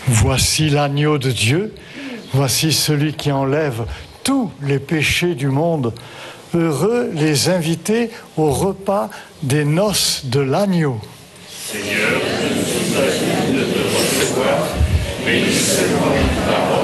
Voici l'agneau de Dieu, voici celui qui enlève tous les péchés du monde. Heureux les invités au repas des noces de l'agneau. Seigneur, je ne suis pas digne de te recevoir, mais une seule parole